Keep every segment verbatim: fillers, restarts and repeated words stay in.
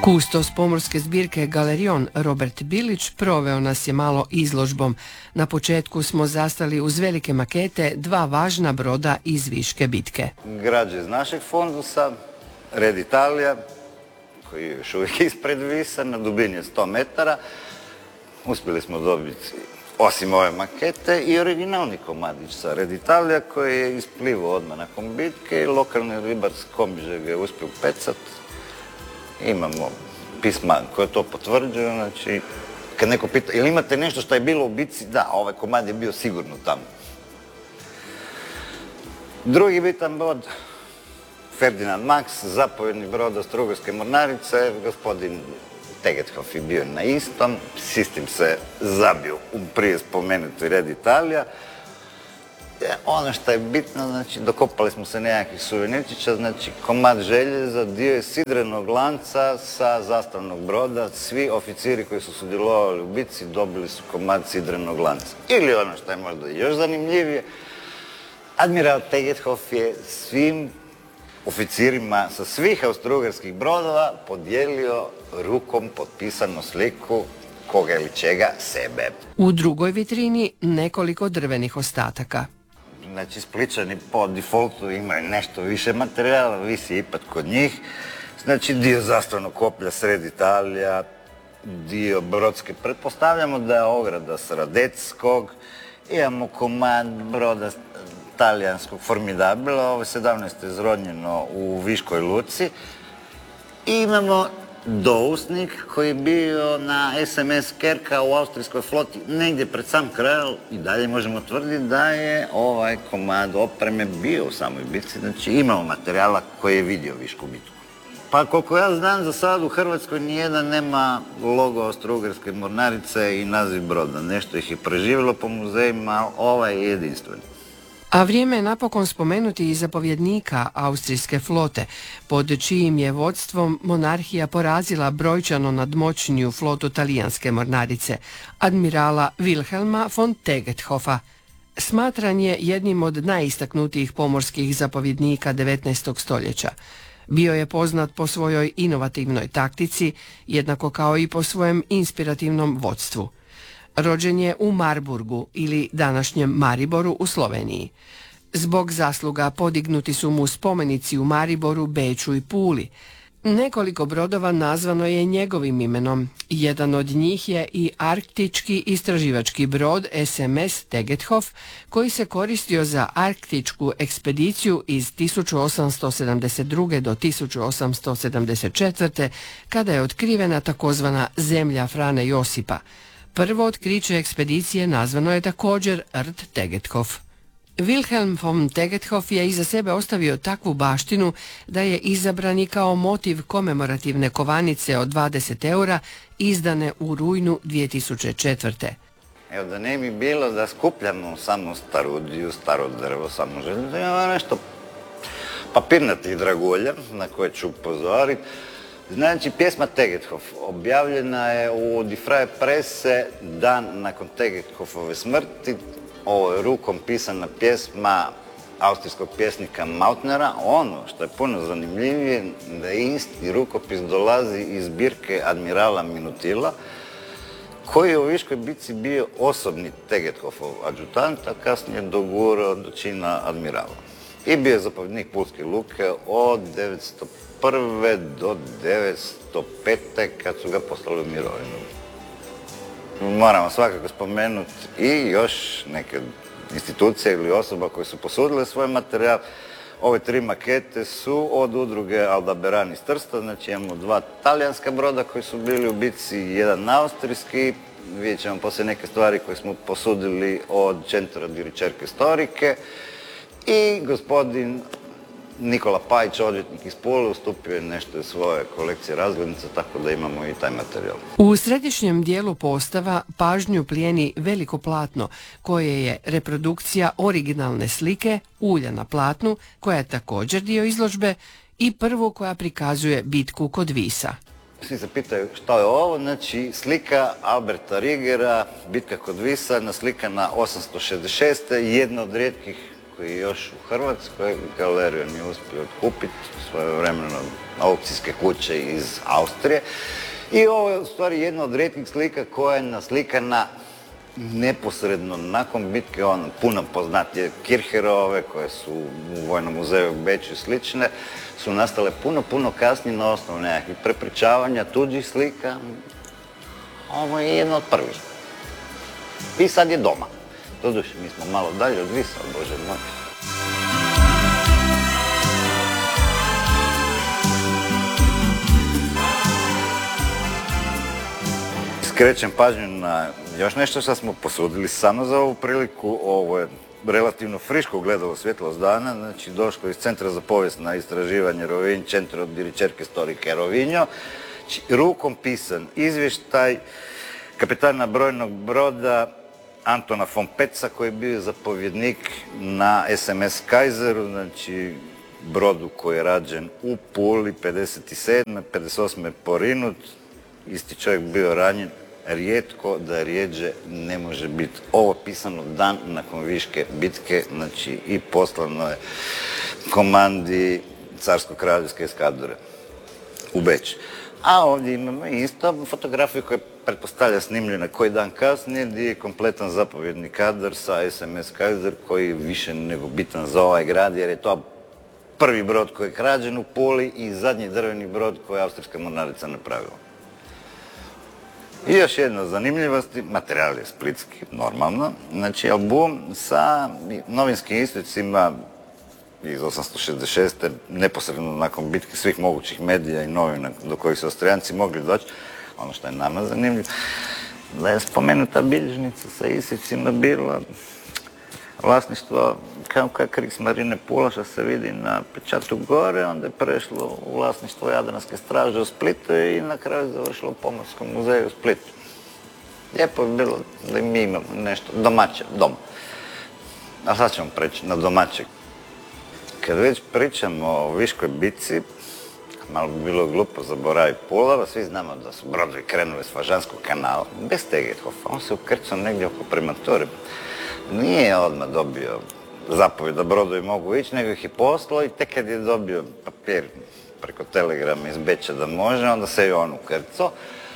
Kustos pomorske zbirke Galerion Robert Bilić proveo nas je malo izložbom. Na početku smo zastali uz velike makete dva važna broda iz Viške bitke. Građe iz našeg fondusa, Red Italija, koji je još uvijek ispred Visa, na dubini je sto metara. Uspjeli smo dobiti, osim ove makete, i originalni komadić sa Red Italija, koji je isplivao odmah nakon bitke i lokalni ribar s Komiže ga je uspio pecat. Imamo pisma koje to potvrđuju, znači, kad neko pita, ili imate nešto što je bilo u bitci? Da, ovaj komad je bio sigurno tamo. Drugi bitan brod, Ferdinand Max, zapovjedni brod Austro-Ugarske mornarice, gospodin Tegethoff je bio na istom, s istim se zabio u prije spomenuti Red Italija. Ono što je bitno, znači, dokopali smo se nekakvih suvenirčića, znači, komad željeza, dio je sidrenog lanca sa zastavnog broda. Svi oficiri koji su sudjelovali u bitci dobili su komad sidrenog lanca. Ili ono što je možda još zanimljivije, admiral Tegethoff je svim oficirima sa svih austro-ugarskih brodova podijelio rukom potpisanu sliku koga ili čega, sebe. U drugoj vitrini nekoliko drvenih ostataka. Znači, Spličani po defaultu imaju nešto više materijala, visi ipak kod njih. Znači, dio zastavnog koplja Sred Italija, dio brodske. Pretpostavljamo da je ograda s Radeckog, imamo komad broda talijanskog Formidabila, ovo je sedamnaesto izrodnjeno u Viškoj luci. I imamo dousnik koji je bio na es em es Kerka u austrijskoj floti negdje pred sam kraj, i dalje možemo tvrditi da je ovaj komad opreme bio u samoj bitci, znači imamo materijala koji je vidio Višku bitku. Pa koliko ja znam, za sad u Hrvatskoj nijedan nema logo Austro-Ugarske mornarice i naziv broda. Nešto ih je preživjelo po muzejima, ali ovaj je jedinstven. A vrijeme je napokon spomenuti i zapovjednika austrijske flote, pod čijim je vodstvom monarhija porazila brojčano nadmoćniju flotu talijanske mornarice, admirala Wilhelma von Tegethoffa. Smatran je jednim od najistaknutijih pomorskih zapovjednika devetnaestog stoljeća. Bio je poznat po svojoj inovativnoj taktici, jednako kao i po svojem inspirativnom vodstvu. Rođen je u Marburgu ili današnjem Mariboru u Sloveniji. Zbog zasluga podignuti su mu spomenici u Mariboru, Beču i Puli. Nekoliko brodova nazvano je njegovim imenom. Jedan od njih je i arktički istraživački brod es em es Tegethoff, koji se koristio za arktičku ekspediciju iz tisuću osamsto sedamdeset druge. do tisuću osamsto sedamdeset četvrte. kada je otkrivena takozvana zemlja Frane Josipa. Prvo otkriće ekspedicije nazvano je također Rt Tegethoff. Wilhelm von Tegethoff je iza sebe ostavio takvu baštinu da je izabran i kao motiv komemorativne kovanice od dvadeset eura izdane u rujnu dvije tisuće četvrte. Evo, da ne bi bilo da skupljamo samo starudiju, staro drvo, samo željezo, ima nešto papirnatih dragulja na koje ću upozoriti. Znači, pjesma Tegethoff objavljena je u Die Freie Presse dan nakon Tegethoffove smrti. Ovo je rukom pisana pjesma austrijskog pjesnika Mautnera. Ono što je puno zanimljivije, da isti rukopis dolazi iz zbirke admirala Minutila, koji je u Viškoj bitci bio osobni Tegethoffov adjutant, a kasnije dogurao do čina admirala. I bio je zapovjednik Pulske luke od devetsto prve. do devetsto pete. kad su ga poslali u mirovinu. Moramo svakako spomenuti i još neke institucije ili osoba koje su posudile svoj materijal. Ove tri makete su od udruge Aldebaran iz Trsta, znači imamo dva talijanska broda koji su bili u bitci, jedan austrijski. Vidjet ćemo poslije neke stvari koje smo posudili od Centra di ricerche storiche. I gospodin Nikola Pajić, odvjetnik iz Pule, ustupio je nešto iz svoje kolekcije razglednica, tako da imamo i taj materijal. U središnjem dijelu postava pažnju plijeni veliko platno, koje je reprodukcija originalne slike ulja na platnu, koja je također dio izložbe, i prvu koja prikazuje bitku kod Visa. Svi se pitaju što je ovo, znači slika Alberta Rigera, bitka kod Visa, naslikana osamsto šezdeset šeste. jedna od rijetkih koji je još u Hrvatskoj, galeriju nije uspio otkupiti svojevremeno aukcijske kuće iz Austrije. I ovo je u stvari jedna od rijetkih slika koja je naslikana neposredno nakon bitke, ono, puno poznatije Kircherove, koje su u Vojnom muzeju u Beču i slične, su nastale puno, puno kasnije na osnovu nekakvih prepričavanja tuđih slika. Ovo je jedna od prvih. I sad je doma. Doduše, mi smo malo dalje od Visa, Bože moj. Skrećem pažnju na još nešto što smo posudili samo za ovu priliku. Ovo je relativno friško ugledalo svjetlost dana, znači došlo iz Centra za povijesna istraživanje Rovinj, Centro di ricerche storiche Rovigno, rukom pisan izvještaj kapetana brojnog broda Antona von Petza, koji je bio zapovjednik na es em es Kaiseru, znači brodu koji je rađen u Puli pedeset sedme. pedeset osme porinut. Isti čovjek bio ranjen, rijetko da rijeđe ne može biti. Ovo pisano dan nakon Viške bitke, znači i poslano je komandi carsko-kraljevske eskadre u Beč. A ovdje imamo isto fotografiju koja pretpostavlja snimljena koji dan kasnije, gdje je kompletan zapovjedni kadar sa es em es Kaiser, koji je više nego bitan za ovaj grad, jer je to prvi brod koji je krađen u Puli i zadnji drveni brod koji je austrijska mornarica napravila. I još jedna zanimljivost, materijal je splitski, normalno, znači album sa novinskim isjecima iz osamsto šezdeset šeste. neposredno nakon bitke svih mogućih medija i novina do kojih su Austrijanci mogli doći. Ono što je nama zanimljivo, da je spomenuta bilježnica sa isjecima bila vlasništvo kao Kriegsmarine Pula, što se vidi na pečatu gore, onda je prešlo u vlasništvo Jadranske straže u Splitu i na kraju završilo u Pomorskom muzeju u Splitu. Lijepo je bilo da mi imamo nešto domaće, dom. A sad ćemo preći na domaće. Kad već pričamo o Viškoj bitci, malo bi bilo glupo zaboraviti Pulava, svi znamo da su brodovi krenuli s Fažanskog kanala, bez Tegethofa, on se ukrcao negdje oko Premature. Nije odmah dobio zapovjed da brodovi mogu ići, nego ih je poslao i tek kad je dobio papir preko telegrama iz Beča da može, onda se i on ukrcao.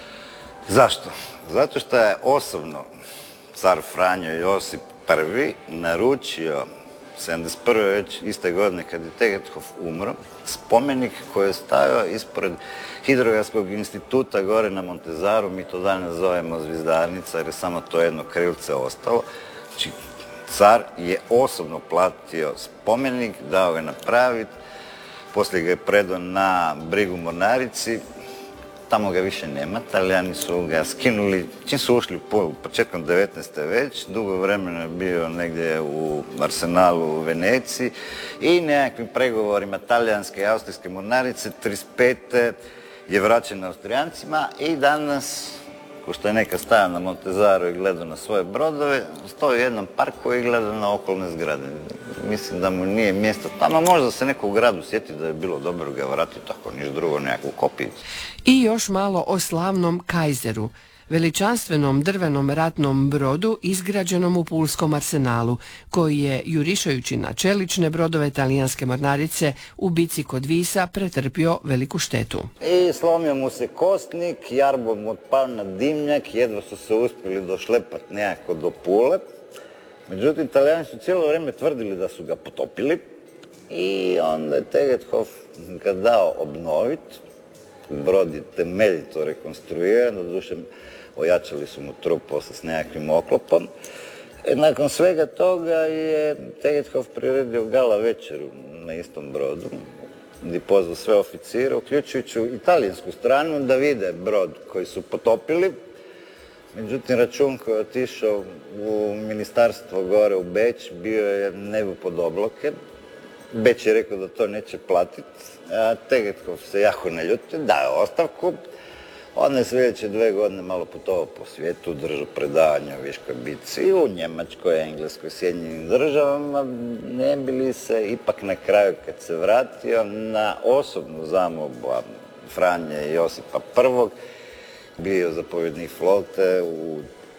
Zašto? Zato što je osobno car Franjo Josip prvi naručio sedamdeset prve već iste godine kad je Tegethof umro, spomenik koji je stajao ispred Hidrografskog instituta gore na Montezaru, mi to danas zovemo Zvizdarnica jer je samo to jedno krilce ostalo. Znači, car je osobno platio spomenik, dao ga napraviti, poslije ga je predao na brigu mornarici, tamo ga više nema, Talijani su ga skinuli, čim su ušli u Pulu, početkom devetnaeste već, dugo vremena je bio negdje u arsenalu u Veneciji i nekakvim pregovorima talijanske i austrijske mornarice trideset pete je vraćen Austrijancima i danas, ko što je neka stajao na Montezaru i gledao na svoje brodove, stoji u jednom parku i gleda na okolne zgrade. Mislim da mu nije mjesto tamo, možda se neko u gradu sjeti da je bilo dobro ga vratiti, tako niš drugo, nekakvu kopijicu. I još malo o slavnom Kaiseru, veličanstvenom drvenom ratnom brodu izgrađenom u Pulskom arsenalu, koji je, jurišajući na čelične brodove talijanske mornarice, u bici kod Visa pretrpio veliku štetu. I slomio mu se kostnik, jarbo mu otpao na dimnjak, jedva su se uspjeli došlepati nekako do Pule. Međutim, Talijani su cijelo vrijeme tvrdili da su ga potopili i onda je Tegethof ga dao obnoviti. Brod je temeljito rekonstruiran, doduše ojačali su mu trup posle s nekakvim oklopom. I nakon svega toga je Tegethof priredio gala večeru na istom brodu, gdje pozvao sve oficire, uključujući italijansku stranu, da vide brod koji su potopili. Međutim, račun koji je otišao u ministarstvo gore u Beč bio je nebo pod obloke. Beč je rekao da to neće platiti, a Tegethof se jako ne ljutio, dao ostavku. Onda je sljedeće dve godine malo putovao po svijetu, držao predavanja o Viškoj bitci u Njemačkoj, Engleskoj, Sjedinjenim državama. Ne bi li se ipak na kraju kad se vratio na osobnu zamolbu Franje Josipa prvog, bio zapovjednik flote u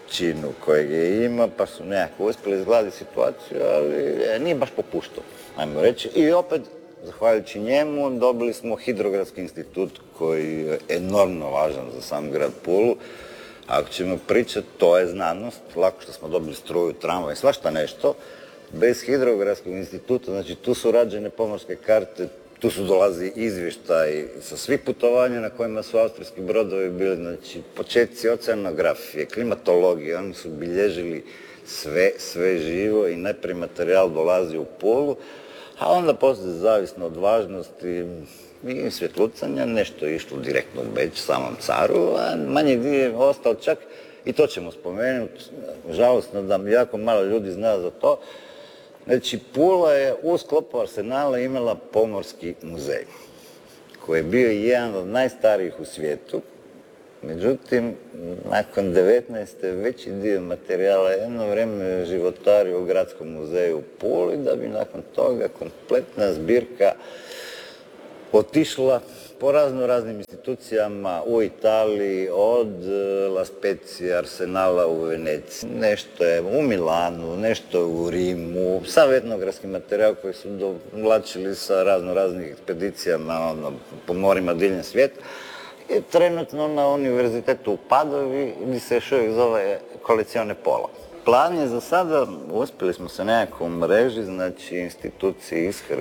činu kojeg je ima, pa su nekako uspjeli izgladiti situaciju, ali nije baš popuštao, ajmo reći. I opet, zahvaljujući njemu, dobili smo Hidrografski institut koji je enormno važan za sam grad Pulu. Ako ćemo pričati, to je znanost, lako što smo dobili struju, tramvaj, svašta nešto. Bez Hidrografskog instituta, znači tu su rađene pomorske karte, tu su dolazi izvještaj sa svih putovanja na kojima su austrijski brodovi bili, znači početci oceanografije, klimatologije, oni su bilježili sve, sve živo i najprije materijal dolazi u Pulu, a onda poslije, zavisno od važnosti i svjetlucanja, nešto je išlo direktno u Beč, samom caru, a manji dio je ostao čak, i to ćemo spomenuti, žalostno da jako malo ljudi zna za to. Znači, Pula je u sklopu Arsenala imala pomorski muzej, koji je bio jedan od najstarijih u svijetu. Međutim, nakon devetnaeste veći dio materijala jedno vrijeme životario u Gradskom muzeju u Puli, da bi nakon toga kompletna zbirka otišla po razno raznim institucijama u Italiji, od La Spezia, Arsenala u Veneciji, nešto je u Milanu, nešto u Rimu, sav etnografski materijal koji su dovlačili sa razno raznih ekspedicijama ono, po morima diljem svijeta. I trenutno na univerzitetu u Padovi, gdje se još uvijek zove Collezione Pola. Plan je za sada, uspjeli smo se nekako u mreži, znači institucije iz